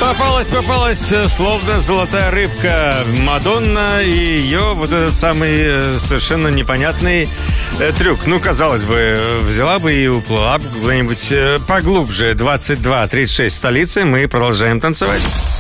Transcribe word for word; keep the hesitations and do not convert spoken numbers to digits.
Попалась, попалась, словно золотая рыбка Мадонна и ее вот этот самый совершенно непонятный э, трюк. Ну, казалось бы, взяла бы и уплыла бы куда-нибудь э, поглубже. двадцать два тридцать шесть в столице. Мы продолжаем танцевать.